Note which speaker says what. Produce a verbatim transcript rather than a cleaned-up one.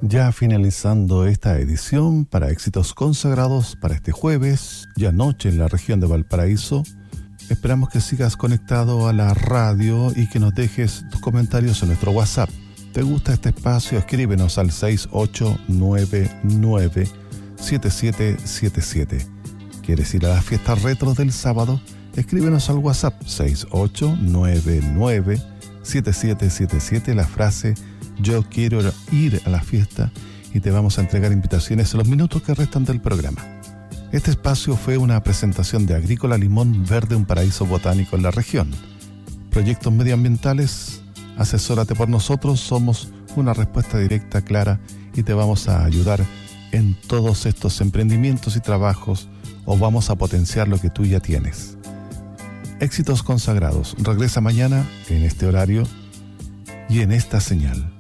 Speaker 1: Ya finalizando esta edición para Éxitos Consagrados para este jueves, ya noche en la región de Valparaíso. Esperamos que sigas conectado a la radio y que nos dejes tus comentarios en nuestro WhatsApp. ¿Te gusta este espacio? Escríbenos al seis ocho nueve nueve siete siete siete siete. ¿Quieres ir a las fiestas retro del sábado? Escríbenos al WhatsApp seis ocho nueve nueve siete siete siete siete, la frase "Yo quiero ir a la fiesta", y te vamos a entregar invitaciones en los minutos que restan del programa. Este espacio fue una presentación de Agrícola Limón Verde, un paraíso botánico en la región. Proyectos medioambientales, asesórate por nosotros, somos una respuesta directa, clara, y te vamos a ayudar en todos estos emprendimientos y trabajos, o vamos a potenciar lo que tú ya tienes. Éxitos Consagrados regresa mañana en este horario y en esta señal.